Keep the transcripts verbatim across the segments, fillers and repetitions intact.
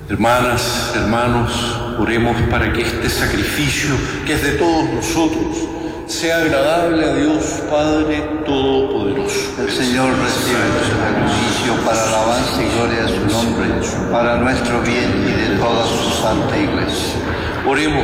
Hermanas, hermanos, oremos para que este sacrificio, que es de todos nosotros, sea agradable a Dios Padre Todopoderoso. El Señor recibe tu sacrificio para alabanza y gloria de su nombre, para nuestro bien y de toda su santa Iglesia. Oremos.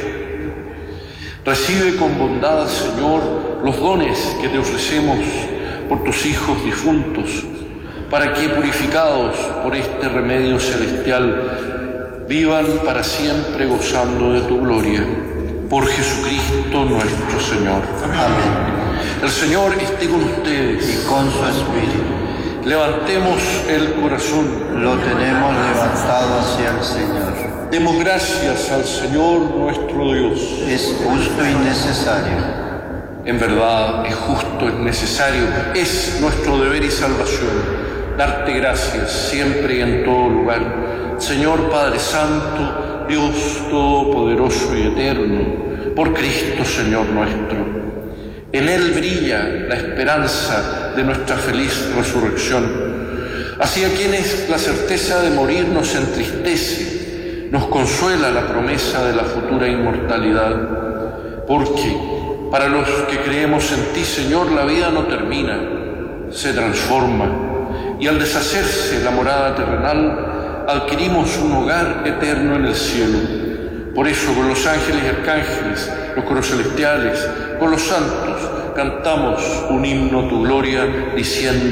Recibe con bondad, Señor, los dones que te ofrecemos por tus hijos difuntos, para que, purificados por este remedio celestial, vivan para siempre gozando de tu gloria. Por Jesucristo nuestro Señor. Amén. El Señor esté con ustedes. Y con su espíritu. Levantemos el corazón. Lo tenemos levantado hacia el Señor. Demos gracias al Señor nuestro Dios. Es justo y necesario. En verdad, es justo, es necesario, es nuestro deber y salvación darte gracias siempre y en todo lugar. Señor Padre Santo, Dios Todopoderoso y Eterno, por Cristo Señor nuestro. En Él brilla la esperanza de nuestra feliz resurrección. Así a quienes la certeza de morir nos entristece, nos consuela la promesa de la futura inmortalidad. Porque para los que creemos en ti, Señor, la vida no termina, se transforma. Y al deshacerse la morada terrenal, adquirimos un hogar eterno en el cielo. Por eso, con los ángeles y arcángeles, los coros celestiales, con los santos, cantamos un himno a tu gloria, diciendo: